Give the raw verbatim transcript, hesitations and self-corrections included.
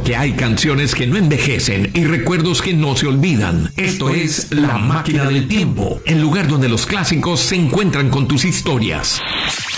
porque hay canciones que no envejecen y recuerdos que no se olvidan. Esto es La Máquina del Tiempo, el lugar donde los clásicos se encuentran con tus historias.